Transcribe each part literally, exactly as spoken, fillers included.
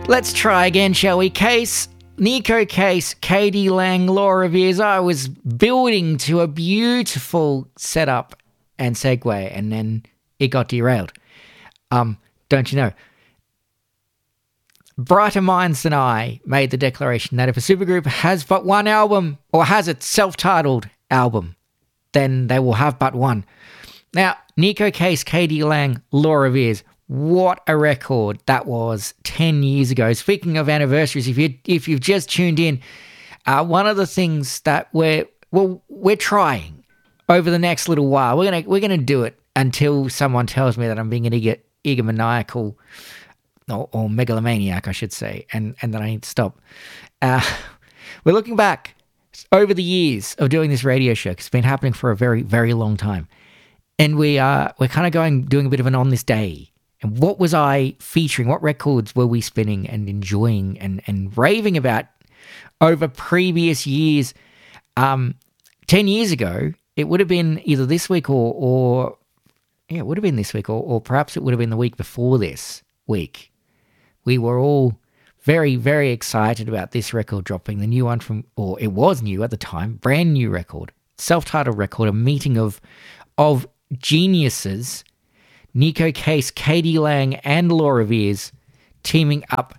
Let's try again, shall we? Case, Nico Case, K D Lang, Laura Veers. I was building to a beautiful setup and segue, and then it got derailed. Um, don't you know? Brighter Minds Than I made the declaration that if a supergroup has but one album, or has a self-titled album, then they will have but one. Now, Nico Case, K D Lang, Laura Veers. What a record that was ten years ago. Speaking of anniversaries, if you if you've just tuned in, uh, one of the things that we're well we're trying over the next little while, we're gonna we're gonna do it until someone tells me that I'm being an ego, egomaniacal or, or megalomaniac, I should say, and and that I need to stop. Uh, we're looking back over the years of doing this radio show. It's been happening for a very very long time, and we are we're kind of going doing a bit of an on this day. And what was I featuring? What records were we spinning and enjoying and, and raving about over previous years? Um, ten years ago, it would have been either this week or, or yeah, it would have been this week or, or perhaps it would have been the week before this week. We were all very, very excited about this record dropping, the new one from, or it was new at the time, brand new record, self-titled record, a meeting of of geniuses. Nico Case, K D Lang, and Laura Veers teaming up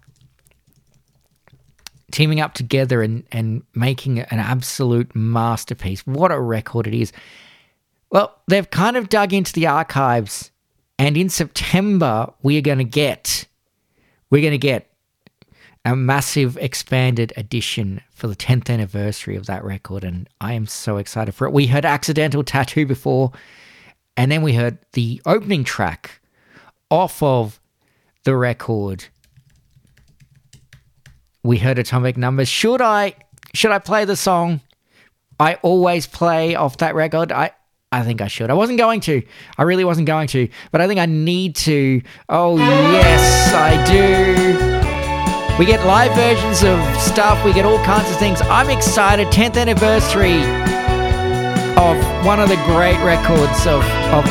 teaming up together and, and making an absolute masterpiece. What a record it is. Well, they've kind of dug into the archives, and in September we are going to get we're going to get a massive expanded edition for the tenth anniversary of that record, and I am so excited for it. We heard Accidental Tattoo before, and then we heard the opening track off of the record. We heard Atomic Numbers. Should I should I play the song I always play off that record? I, I think I should. I wasn't going to. I really wasn't going to. But I think I need to. Oh, yes, I do. We get live versions of stuff. We get all kinds of things. I'm excited. tenth anniversary of one of the great records of, of